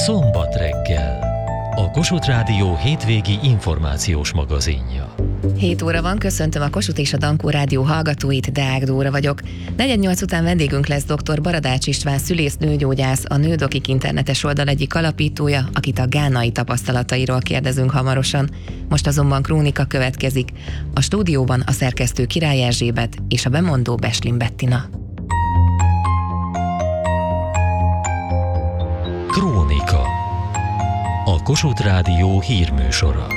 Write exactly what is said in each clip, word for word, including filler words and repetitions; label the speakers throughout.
Speaker 1: Szombat reggel. A Kossuth Rádió hétvégi információs magazinja.
Speaker 2: hét óra van, köszöntöm a Kossuth és a Dankó Rádió hallgatóit, Deák Dóra vagyok. negyvennyolc után vendégünk lesz dr. Baradács István, szülész-nőgyógyász, a Nődokik internetes oldal egyik alapítója, akit a gánai tapasztalatairól kérdezünk hamarosan. Most azonban krónika következik. A stúdióban a szerkesztő Király Erzsébet és a bemondó Beslin Bettina.
Speaker 1: Krónika. A Kossuth Rádió hírműsora.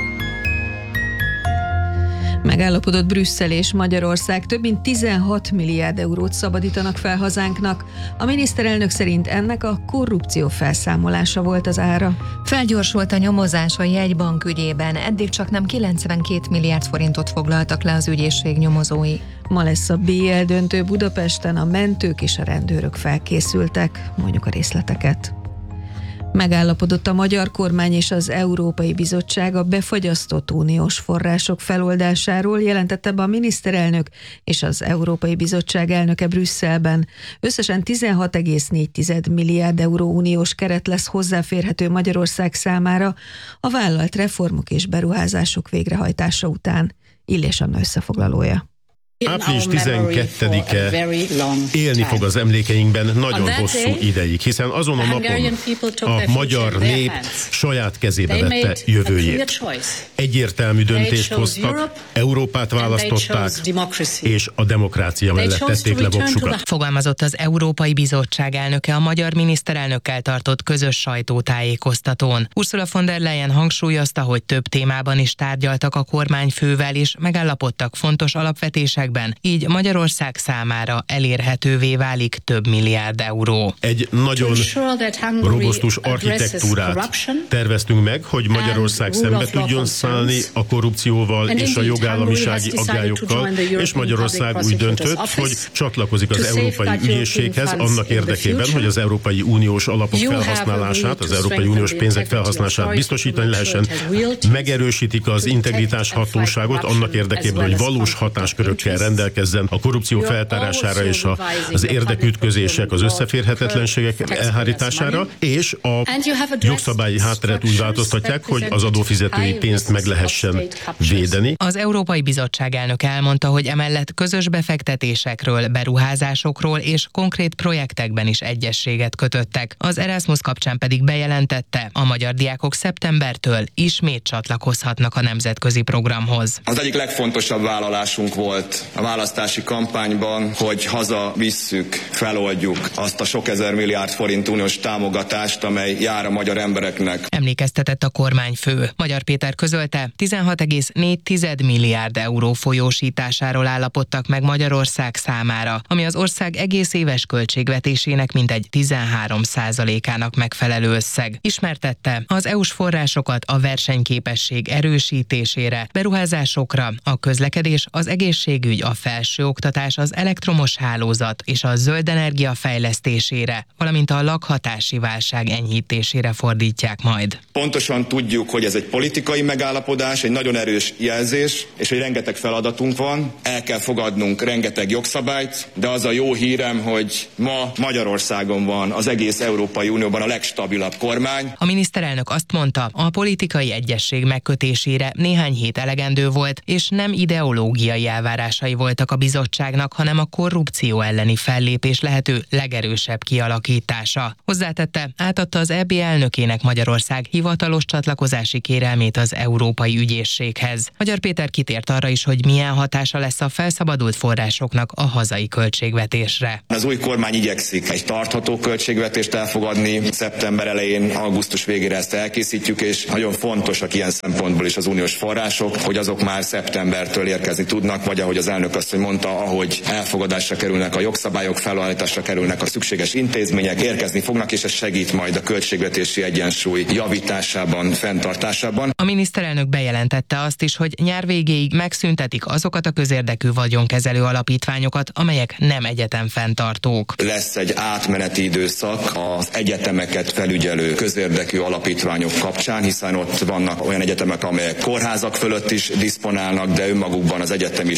Speaker 3: Megállapodott Brüsszel és Magyarország, több mint tizenhat milliárd eurót szabadítanak fel hazánknak. A miniszterelnök szerint ennek a korrupció felszámolása volt az ára.
Speaker 4: Felgyorsult a nyomozás a jegybank ügyében, eddig csak nem kilencvenkét milliárd forintot foglaltak le az ügyészség nyomozói.
Speaker 3: Ma lesz a bé el döntő Budapesten, a mentők és a rendőrök felkészültek, mondjuk a részleteket. Megállapodott a magyar kormány és az Európai Bizottság a befagyasztott uniós források feloldásáról, jelentette be a miniszterelnök és az Európai Bizottság elnöke Brüsszelben. Összesen tizenhat egész négy milliárd euró uniós keret lesz hozzáférhető Magyarország számára a vállalt reformok és beruházások végrehajtása után. Illés Anna összefoglalója.
Speaker 5: április tizenkettedike élni fog az emlékeinkben nagyon hosszú ideig, hiszen azon a napon a magyar nép saját kezébe vette jövőjét. Egyértelmű döntést hoztak, Európát választották, és a demokrácia mellett tették le voksukat.
Speaker 6: Fogalmazott az Európai Bizottság elnöke a magyar miniszterelnökkel tartott közös sajtótájékoztatón. Ursula von der Leyen hangsúlyozta, hogy több témában is tárgyaltak a kormányfővel, és megállapodtak fontos alapvetések, így Magyarország számára elérhetővé válik több milliárd euró.
Speaker 5: Egy nagyon robusztus architektúrát terveztünk meg, hogy Magyarország szembe tudjon szállni a korrupcióval és a jogállamisági aggályokkal, és Magyarország úgy döntött, hogy csatlakozik az Európai Ügyészséghez annak érdekében, hogy az Európai Uniós alapok felhasználását, az Európai Uniós pénzek felhasználását biztosítani lehessen. Megerősítik az integritás hatóságot annak érdekében, hogy valós hatáskörökkel rendelkezzen a korrupció feltárására és a, az érdekütközések, az összeférhetetlenségek elhárítására, és a jogszabályi hátteret úgy változtatják, hogy az adófizetői pénzt meg lehessen védeni.
Speaker 6: Az Európai Bizottság elnöke elmondta, hogy emellett közös befektetésekről, beruházásokról és konkrét projektekben is egyezséget kötöttek. Az Erasmus kapcsán pedig bejelentette, a magyar diákok szeptembertől ismét csatlakozhatnak a nemzetközi programhoz.
Speaker 7: Az egyik legfontosabb vállalásunk volt a választási kampányban, hogy haza visszük, feloldjuk azt a sok ezer milliárd forint uniós támogatást, amely jár a magyar embereknek.
Speaker 6: Emlékeztetett a kormányfő. Magyar Péter közölte, tizenhat egész négy milliárd euró folyósításáról állapodtak meg Magyarország számára, ami az ország egész éves költségvetésének mintegy tizenhárom százalékának megfelelő összeg. Ismertette, az é u-s forrásokat a versenyképesség erősítésére, beruházásokra, a közlekedés, az egészségügy, a felsőoktatás, az elektromos hálózat és a zöld energia fejlesztésére, valamint a lakhatási válság enyhítésére fordítják majd.
Speaker 7: Pontosan tudjuk, hogy ez egy politikai megállapodás, egy nagyon erős jelzés, és hogy rengeteg feladatunk van, el kell fogadnunk rengeteg jogszabályt, de az a jó hírem, hogy ma Magyarországon van az egész Európai Unióban a legstabilabb kormány.
Speaker 6: A miniszterelnök azt mondta, a politikai egyezség megkötésére néhány hét elegendő volt, és nem ideológiai elvárásai voltak a bizottságnak, hanem a korrupció elleni fellépés lehető legerősebb kialakítása. Hozzátette, átadta az é bé elnökének Magyarország hivatalos csatlakozási kérelmét az Európai Ügyészséghez. Magyar Péter kitért arra is, hogy milyen hatása lesz a felszabadult forrásoknak a hazai költségvetésre.
Speaker 7: Az új kormány igyekszik egy tartható költségvetést elfogadni, szeptember elején, augusztus végére ezt elkészítjük, és nagyon fontosak ilyen szempontból is az uniós források, hogy azok már szeptembertől érkezni tudnak, vagy ahogy az elnök azt mondta, ahogy elfogadásra kerülnek a jogszabályok, felállításra kerülnek a szükséges intézmények, érkezni fognak, és ez segít majd a költségvetési egyensúly javításában, fenntartásában.
Speaker 6: A miniszterelnök bejelentette azt is, hogy nyár végéig megszüntetik azokat a közérdekű vagyonkezelő alapítványokat, amelyek nem egyetem fenntartók.
Speaker 7: Lesz egy átmeneti időszak az egyetemeket felügyelő közérdekű alapítványok kapcsán, hiszen ott vannak olyan egyetemek, amelyek kórházak fölött is diszponálnak, de önmagukban az egyetem is egy olyan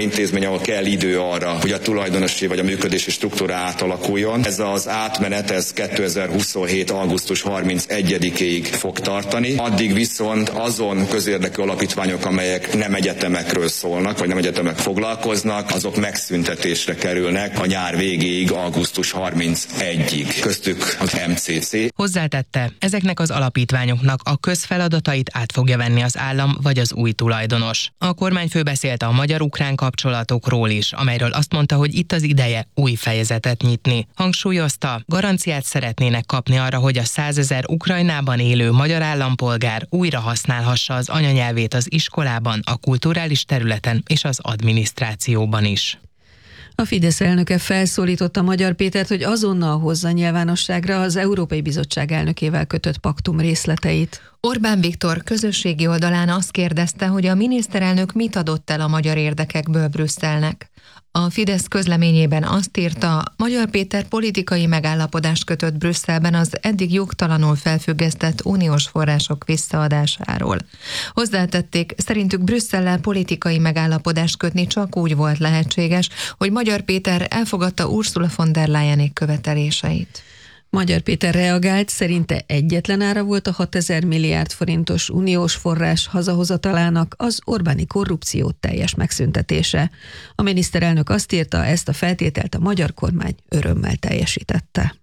Speaker 7: intézmény, ahol kell idő arra, hogy a tulajdonosi vagy a működési struktúra átalakuljon. Ez az átmenet, ez kétezer-huszonhét. augusztus harmincegyedikéig fog tartani. Addig viszont azon közérdekű alapítványok, amelyek nem egyetemekről szólnak, vagy nem egyetemek foglalkoznak, azok megszüntetésre kerülnek a nyár végéig, augusztus harmincegyedikéig. Köztük az em cé cé.
Speaker 6: Hozzátette, ezeknek az alapítványoknak a közfeladatait át fogja venni az állam vagy az új tulajdonos. A kormányfő beszélt a magyar-ukrán kapcsolatokról is, amelyről azt mondta, hogy itt az ideje új fejezetet nyitni. Hangsúlyozta, garanciát szeretnének kapni arra, hogy a százezer Ukrajnában élő magyar állampolgár újra használhassa az anyanyelvét az iskolában, a kulturális területen és az adminisztrációban is.
Speaker 3: A Fidesz elnöke felszólította Magyar Pétert, hogy azonnal hozza nyilvánosságra az Európai Bizottság elnökével kötött paktum részleteit.
Speaker 4: Orbán Viktor közösségi oldalán azt kérdezte, hogy a miniszterelnök mit adott el a magyar érdekekből Brüsszelnek. A Fidesz közleményében azt írta, Magyar Péter politikai megállapodást kötött Brüsszelben az eddig jogtalanul felfüggesztett uniós források visszaadásáról. Hozzátették, szerintük Brüsszellel politikai megállapodást kötni csak úgy volt lehetséges, hogy Magyar Péter elfogadta Ursula von der Leyenék követeléseit.
Speaker 3: Magyar Péter reagált, szerinte egyetlen ára volt a hatezer milliárd forintos uniós forrás hazahozatalának, az Orbáni korrupció teljes megszüntetése. A miniszterelnök azt írta, ezt a feltételt a magyar kormány örömmel teljesítette.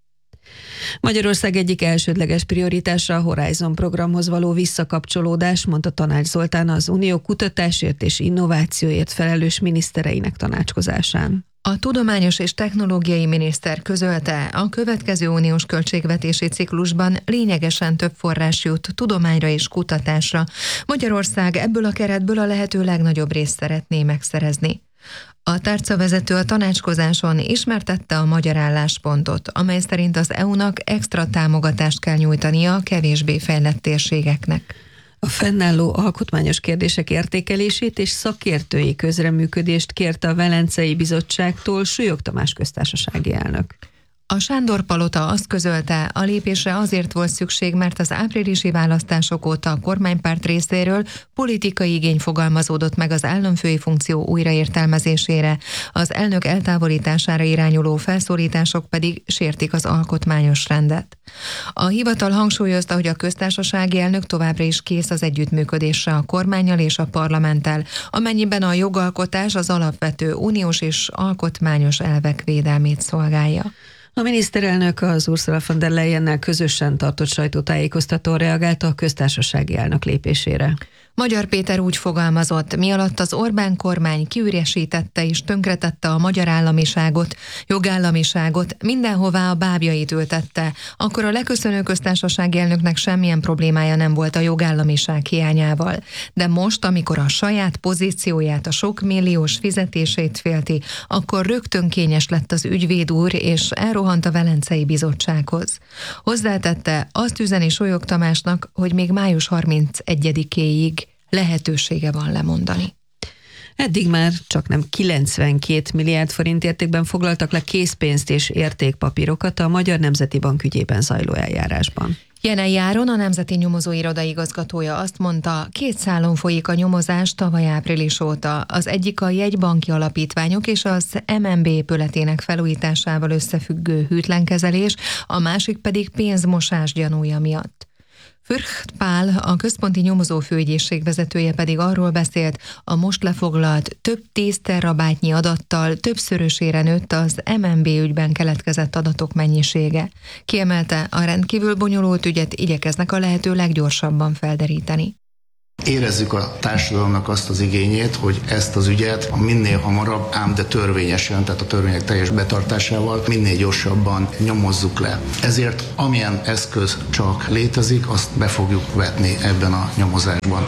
Speaker 3: Magyarország egyik elsődleges prioritása a Horizon programhoz való visszakapcsolódás, mondta Tanács Zoltán az Unió kutatásért és innovációért felelős minisztereinek tanácskozásán.
Speaker 4: A tudományos és technológiai miniszter közölte, a következő uniós költségvetési ciklusban lényegesen több forrás jut tudományra és kutatásra. Magyarország ebből a keretből a lehető legnagyobb részt szeretné megszerezni. A tárcavezető a tanácskozáson ismertette a magyar álláspontot, amely szerint az é u-nak extra támogatást kell nyújtania a kevésbé fejlett térségeknek.
Speaker 3: A fennálló alkotmányos kérdések értékelését és szakértői közreműködést kérte a Velencei Bizottságtól Súlyog Tamás köztársasági elnök.
Speaker 4: A Sándor Palota azt közölte, a lépésre azért volt szükség, mert az áprilisi választások óta a kormánypárt részéről politikai igény fogalmazódott meg az államfői funkció újraértelmezésére, az elnök eltávolítására irányuló felszólítások pedig sértik az alkotmányos rendet. A hivatal hangsúlyozta, hogy a köztársasági elnök továbbra is kész az együttműködésre a kormánnyal és a parlamenttel, amennyiben a jogalkotás az alapvető uniós és alkotmányos elvek védelmét szolgálja.
Speaker 3: A miniszterelnök az Ursula von der Leyennel közösen tartott sajtótájékoztatón reagált a köztársasági elnök lépésére.
Speaker 4: Magyar Péter úgy fogalmazott, mi alatt az Orbán kormány kiüresítette és tönkretette a magyar államiságot, jogállamiságot, mindenhová a bábjait ültette, akkor a leköszönő köztársasági elnöknek semmilyen problémája nem volt a jogállamiság hiányával. De most, amikor a saját pozícióját, a sok milliós fizetését félti, akkor rögtön kényes lett az ügyvéd úr, és elrohant a Velencei Bizottsághoz. Hozzátette, azt üzeni Súlyog Tamásnak, hogy még május harmincegyedikéig lehetősége van lemondani.
Speaker 3: Eddig már csak nem kilencvenkét milliárd forint értékben foglaltak le készpénzt és értékpapírokat a Magyar Nemzeti Bank ügyében zajló eljárásban.
Speaker 4: Jenei Áron, a Nemzeti Nyomozóiroda igazgatója azt mondta, két szálon folyik a nyomozás tavaly április óta. Az egyik a jegybanki alapítványok és az em en bé épületének felújításával összefüggő hűtlenkezelés, a másik pedig pénzmosás gyanúja miatt. Fürcht Pál, a központi nyomozófőügyészség vezetője pedig arról beszélt, a most lefoglalt több tíz terabájtnyi adattal többszörösére nőtt az em en bé ügyben keletkezett adatok mennyisége. Kiemelte, a rendkívül bonyolult ügyet igyekeznek a lehető leggyorsabban felderíteni.
Speaker 8: Érezzük a társadalomnak azt az igényét, hogy ezt az ügyet minél hamarabb, ám de törvényesen, tehát a törvények teljes betartásával minél gyorsabban nyomozzuk le. Ezért amilyen eszköz csak létezik, azt be fogjuk vetni ebben a nyomozásban.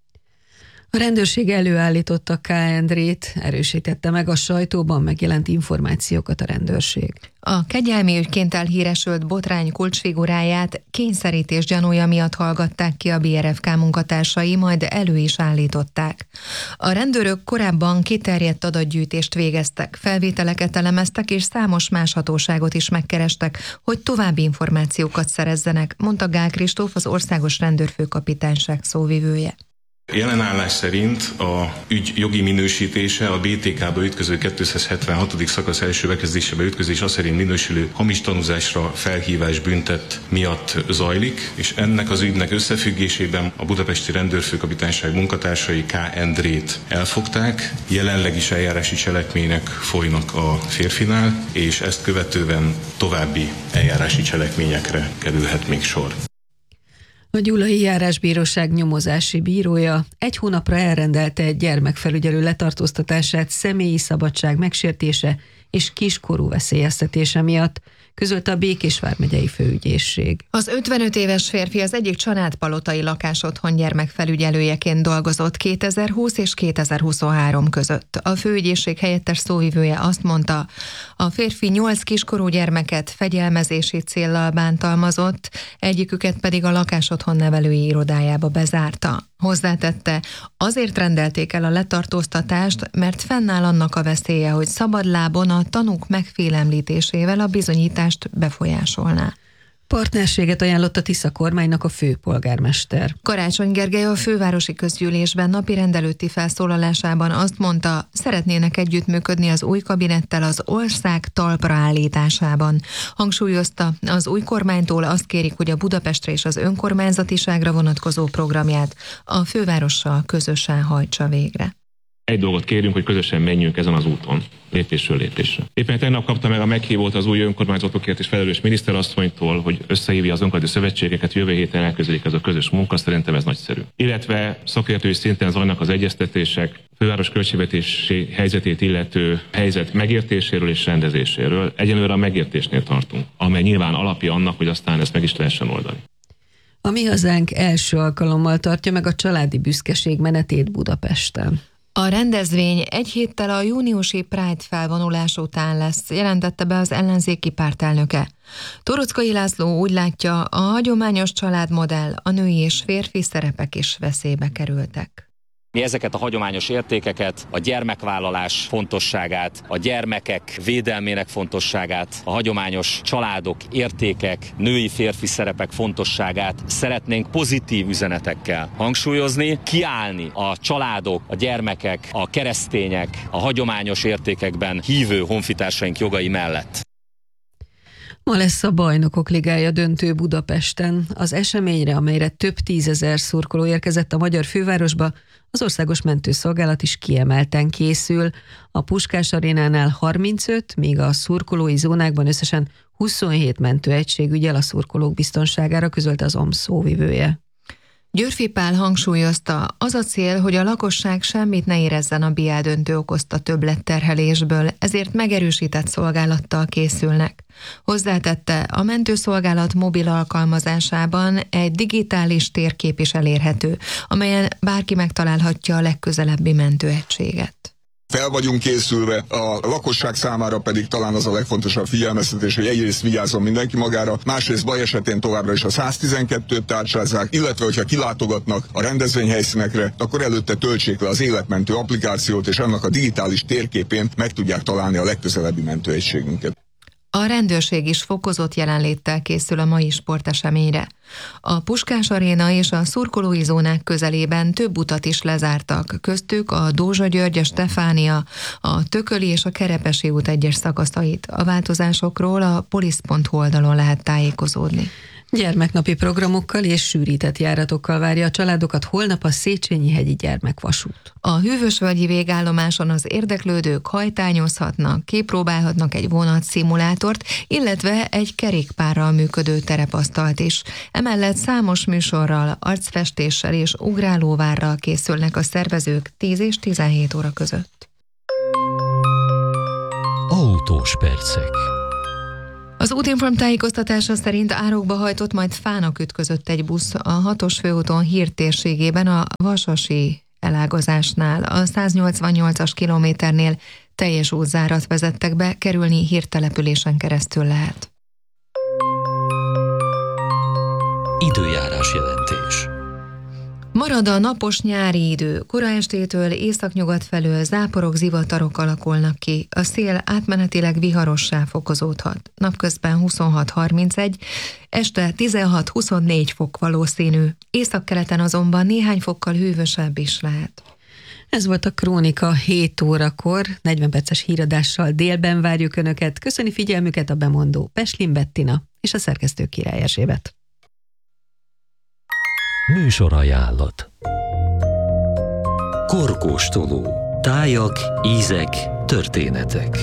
Speaker 3: A rendőrség előállította K. Endrét, erősítette meg a sajtóban megjelent információkat a rendőrség.
Speaker 4: A kegyelmi ügyként elhíresült botrány kulcsfiguráját kényszerítés gyanúja miatt hallgatták ki a bé er ef ká munkatársai, majd elő is állították. A rendőrök korábban kiterjedt adatgyűjtést végeztek, felvételeket elemeztek és számos más hatóságot is megkerestek, hogy további információkat szerezzenek, mondta Gál Kristóf, az Országos Rendőrfőkapitányság szóvivője.
Speaker 9: Jelen állás szerint a ügy jogi minősítése a bé té ká-ba ütköző kétszázhetvenhatodik szakasz első bekezdésébe ütközés az szerint minősülő hamis tanúzásra felhívás büntet miatt zajlik, és ennek az ügynek összefüggésében a budapesti rendőrfőkapitányság munkatársai K. Endrét elfogták, jelenleg is eljárási cselekmények folynak a férfinál, és ezt követően további eljárási cselekményekre kerülhet még sor.
Speaker 3: A Gyulai Járásbíróság nyomozási bírója egy hónapra elrendelte egy gyermekfelügyelő letartóztatását személyi szabadság megsértése és kiskorú veszélyeztetése miatt, közölte a Békés vármegyei főügyészség.
Speaker 4: Az ötvenöt éves férfi az egyik családpalotai lakásotthon gyermekfelügyelőjeként dolgozott kétezer-húsz és kétezer-huszonhárom között. A főügyészség helyettes szóvivője azt mondta, a férfi nyolc kiskorú gyermeket fegyelmezési céllal bántalmazott, egyiküket pedig a lakásotthon nevelői irodájába bezárta. Hozzátette, azért rendelték el a letartóztatást, mert fennáll annak a veszélye, hogy szabadlábon a tanúk megfélemlítésével a bizonyítást befolyásolná.
Speaker 3: Partnerséget ajánlott a Tisza kormánynak a főpolgármester.
Speaker 4: Karácsony Gergely a fővárosi közgyűlésben napirend előtti felszólalásában azt mondta, szeretnének együttműködni az új kabinettel az ország talpra állításában. Hangsúlyozta, az új kormánytól azt kérik, hogy a Budapestre és az önkormányzatiságra vonatkozó programját a fővárossal közösen hajtsa végre.
Speaker 10: Egy dolgot kérünk, hogy közösen menjünk ezen az úton, lépésről lépésre. Éppen tegnap kapta meg a meghívót az új önkormányzatokért és felelős miniszterasszonytól, hogy összehívja az önkormányzati szövetségeket, jövő héten elkezdődik ez a közös munka, szerintem ez nagyszerű. Illetve szakértői szinten zajlanak az egyeztetések, főváros költségvetési helyzetét illető helyzet megértéséről és rendezéséről. Egyenlőre a megértésnél tartunk, amely nyilván alapja annak, hogy aztán ezt meg is lehessen oldani.
Speaker 3: A Mi Hazánk első alkalommal tartja meg a családi büszkeség menetét Budapesten.
Speaker 4: A rendezvény egy héttel a júniusi Pride felvonulás után lesz, jelentette be az ellenzéki pártelnöke. Torockai László úgy látja, a hagyományos családmodell, a női és férfi szerepek is veszélybe kerültek.
Speaker 11: Mi ezeket a hagyományos értékeket, a gyermekvállalás fontosságát, a gyermekek védelmének fontosságát, a hagyományos családok, értékek, női-férfi szerepek fontosságát szeretnénk pozitív üzenetekkel hangsúlyozni, kiállni a családok, a gyermekek, a keresztények, a hagyományos értékekben hívő honfitársaink jogai mellett.
Speaker 3: Ma lesz a Bajnokok Ligája döntő Budapesten. Az eseményre, amelyre több tízezer szurkoló érkezett a magyar fővárosba, az Országos Mentőszolgálat is kiemelten készül. A Puskás Arénánál harmincöt, míg a szurkolói zónákban összesen huszonhét mentőegység ügyel a szurkolók biztonságára, közölte az o em szóvivője.
Speaker 4: Györfi Pál hangsúlyozta, az a cél, hogy a lakosság semmit ne érezzen a bé á döntő okozta többletterhelésből, ezért megerősített szolgálattal készülnek. Hozzátette, a mentőszolgálat mobil alkalmazásában egy digitális térkép is elérhető, amelyen bárki megtalálhatja a legközelebbi mentőegységet.
Speaker 12: Fel vagyunk készülve, a lakosság számára pedig talán az a legfontosabb figyelmeztetés, hogy egyrészt vigyázzon mindenki magára, másrészt baj esetén továbbra is a száztizenkettőt tárcsázzák, illetve hogyha kilátogatnak a rendezvényhelyszínekre, akkor előtte töltsék le az életmentő applikációt, és annak a digitális térképén meg tudják találni a legközelebbi mentőegységünket.
Speaker 4: A rendőrség is fokozott jelenléttel készül a mai sporteseményre. A Puskás Aréna és a szurkolói zónák közelében több utat is lezártak, köztük a Dózsa György, a Stefánia, a Tököli és a Kerepesi út egyes szakaszait. A változásokról a polisz pont hu oldalon lehet tájékozódni.
Speaker 3: Gyermeknapi programokkal és sűrített járatokkal várja a családokat holnap a Széchenyi-hegyi gyermekvasút.
Speaker 4: A Hűvösvölgyi végállomáson az érdeklődők hajtányozhatnak, kipróbálhatnak egy vonatszimulátort, illetve egy kerékpárral működő terepasztalt is. Emellett számos műsorral, arcfestéssel és ugrálóvárral készülnek a szervezők tíz és tizenhét óra között.
Speaker 1: Autós percek.
Speaker 4: Az Útinform tájékoztatása szerint árokba hajtott, majd fának ütközött egy busz a hatos főúton Hír térségében a Vasasi elágazásnál. A száznyolcvannyolcas kilométernél teljes útzárat vezettek be, kerülni Hír településen keresztül lehet.
Speaker 1: Időjárás jelentés.
Speaker 4: Ma Marad a napos nyári idő. Kora estétől északnyugat felől záporok, zivatarok alakulnak ki. A szél átmenetileg viharossá fokozódhat. Napközben huszonhat harmincegy, este tizenhat-huszonnégy fok valószínű. Északkeleten azonban néhány fokkal hűvösebb is lehet.
Speaker 3: Ez volt a Krónika hét órakor, negyven perces híradással délben várjuk Önöket. Köszöni figyelmüket a bemondó Peslin Bettina és a szerkesztő Király Erzsébet.
Speaker 1: Műsorajánlat.
Speaker 13: Korkóstoló. Tájak, ízek, történetek.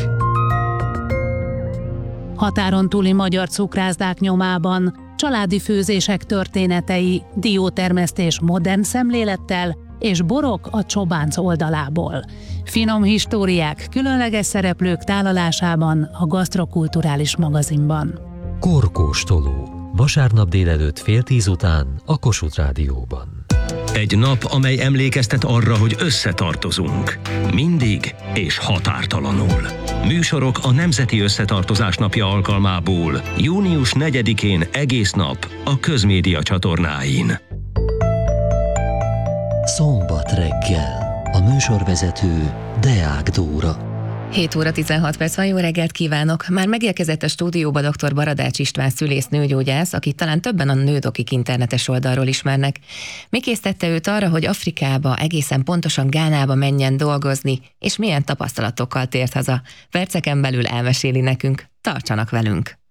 Speaker 14: Határon túli magyar cukrászdák nyomában családi főzések történetei, diótermesztés modern szemlélettel és borok a Csobánc oldalából. Finom históriák, különleges szereplők tálalásában a Gasztrokulturális magazinban.
Speaker 1: Korkóstoló. Vasárnap délelőtt fél tíz után a Kossuth Rádióban.
Speaker 13: Egy nap, amely emlékeztet arra, hogy összetartozunk. Mindig és határtalanul. Műsorok a Nemzeti Összetartozás napja alkalmából június negyedikén egész nap a Közmédia csatornáin.
Speaker 15: Szombat reggel. A műsorvezető Deák Dóra.
Speaker 2: hét óra tizenhat perc van, jó reggelt kívánok! Már megérkezett a stúdióba dr. Baradács István szülész nőgyógyász, akit talán többen a Nődokik internetes oldalról ismernek. Mi késztette őt arra, hogy Afrikába, egészen pontosan Gánába menjen dolgozni, és milyen tapasztalatokkal tért haza? Perceken belül elmeséli nekünk. Tartsanak velünk!